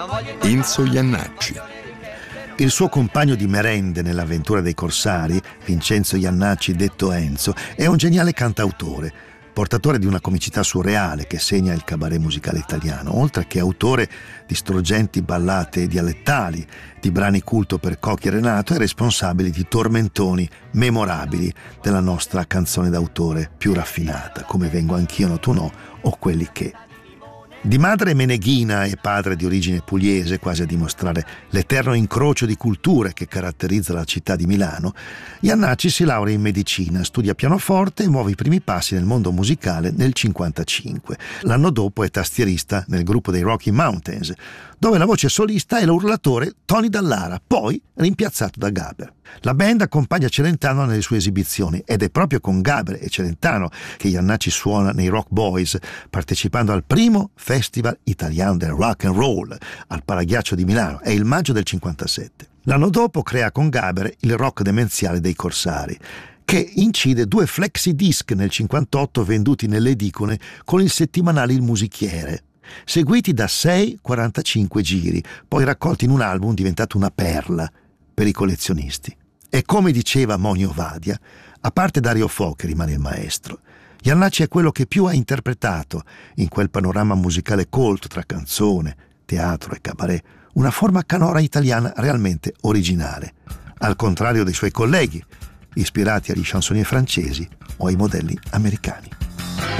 Enzo Jannacci. Il suo compagno di merende nell'avventura dei corsari, Vincenzo Jannacci detto Enzo, è un geniale cantautore, portatore di una comicità surreale che segna il cabaret musicale italiano, oltre che autore di struggenti ballate dialettali, di brani culto per Cocchi e Renato, e responsabile di tormentoni memorabili della nostra canzone d'autore più raffinata, come Vengo anch'io, no tu no, o Quelli che. Di madre meneghina e padre di origine pugliese, quasi a dimostrare l'eterno incrocio di culture che caratterizza la città di Milano, Jannacci si laurea in medicina, studia pianoforte e muove i primi passi nel mondo musicale nel 1955. L'anno dopo è tastierista nel gruppo dei Rocky Mountains, dove la voce solista è l'urlatore Tony Dallara, poi rimpiazzato da Gaber. La band accompagna Celentano nelle sue esibizioni ed è proprio con Gaber e Celentano che Jannacci suona nei Rock Boys, partecipando al primo Festival Italiano del Rock and Roll al Palaghiaccio di Milano. È il maggio del 57. L'anno dopo crea con Gaber il rock demenziale dei Corsari, che incide 2 flexi disc nel 58 venduti nelle edicole con il settimanale Il Musichiere, seguiti da 6-45 giri, poi raccolti in un album diventato una perla per i collezionisti. E come diceva Monio Vadia, a parte Dario Fo, che rimane il maestro, Jannacci è quello che più ha interpretato in quel panorama musicale colto tra canzone, teatro e cabaret, una forma canora italiana realmente originale, al contrario dei suoi colleghi, ispirati agli chansonnier francesi o ai modelli americani.